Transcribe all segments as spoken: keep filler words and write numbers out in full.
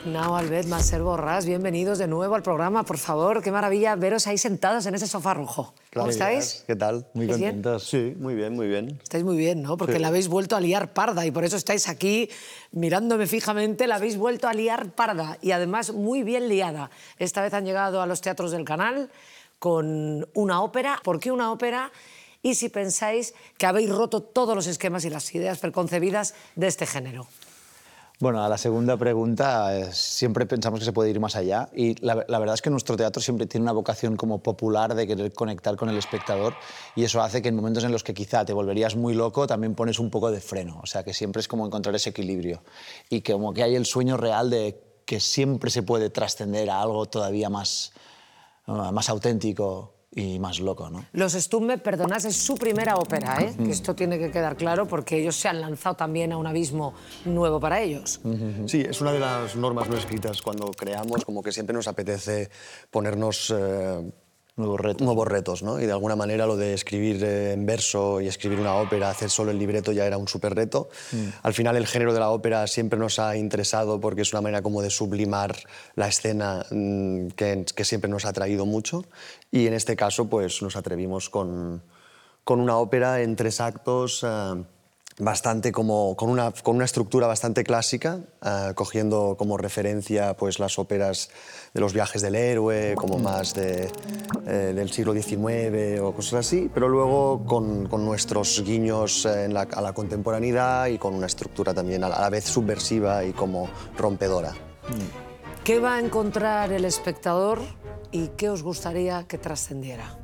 Nao, Albet, Maser Borràs, bienvenidos de nuevo al programa. Por favor, qué maravilla veros ahí sentados en ese sofá rojo. ¿Cómo estáis? ¿Qué tal? Muy contentos. Sí, muy bien, muy bien. Estáis muy bien, ¿no? Porque Sí. la habéis vuelto a liar parda y por eso estáis aquí mirándome fijamente, la habéis vuelto a liar parda y además muy bien liada. Esta vez han llegado a los teatros del canal con una ópera. ¿Por qué una ópera? Y si pensáis que habéis roto todos los esquemas y las ideas preconcebidas de este género. Bueno, a la segunda pregunta, eh, siempre pensamos que se puede ir más allá y la, la verdad es que nuestro teatro siempre tiene una vocación como popular de querer conectar con el espectador y eso hace que en momentos en los que quizá te volverías muy loco también pones un poco de freno, o sea que siempre es como encontrar ese equilibrio y que como que hay el sueño real de que siempre se puede trascender a algo todavía más, uh, más auténtico y más loco, ¿no? Los Stumme, perdonad, es su primera ópera, ¿eh? Mm. Que esto tiene que quedar claro porque ellos se han lanzado también a un abismo nuevo para ellos. Sí, es una de las normas no escritas cuando creamos, como que siempre nos apetece ponernos eh, nuevos retos. Nuevos retos, ¿no? Y de alguna manera lo de escribir eh, en verso y escribir una ópera, hacer solo el libreto ya era un súper reto. Mm. Al final el género de la ópera siempre nos ha interesado porque es una manera como de sublimar la escena mmm, que, que siempre nos ha atraído mucho y en este caso pues nos atrevimos con, con una ópera en tres actos eh, bastante como, con, una, con una estructura bastante clásica, uh, cogiendo como referencia pues, las óperas de los viajes del héroe, como más de, eh, del siglo diecinueve o cosas así, pero luego con, con nuestros guiños en la, a la contemporaneidad y con una estructura también a la, a la vez subversiva y como rompedora. ¿Qué va a encontrar el espectador y qué os gustaría que trascendiera?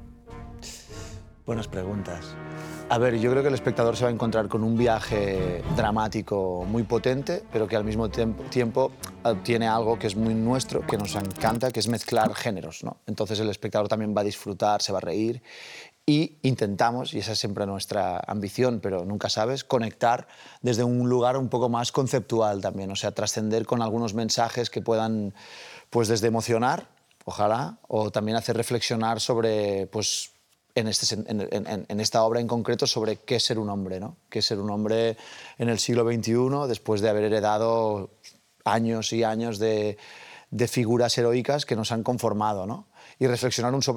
Buenas preguntas. A ver, yo creo que el espectador se va a encontrar con un viaje dramático muy potente, pero que al mismo tiempo tiene algo que es muy nuestro, que nos encanta, que es mezclar géneros, ¿no? Entonces el espectador también va a disfrutar, se va a reír y intentamos, y esa es siempre nuestra ambición, pero nunca sabes, conectar desde un lugar un poco más conceptual también, o sea, trascender con algunos mensajes que puedan, pues desde emocionar, ojalá, o también hacer reflexionar sobre, pues, En, este, en, en, en esta obra en concreto sobre qué es ser un hombre, ¿no? Qué es ser un hombre en el siglo veintiuno después de haber heredado años y años de, de figuras heroicas que nos han conformado, ¿no? Y reflexionar un sobre